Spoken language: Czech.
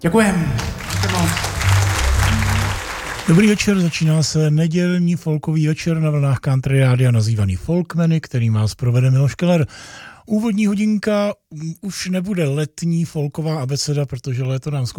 Děkujem. Dobrý večer, začíná se nedělní folkový večer na vlnách Country Rádia nazývaný Folkmeny, který vás provede Miloš Keller. Úvodní hodinka už nebude letní folková abeceda, protože léto nám skončilo.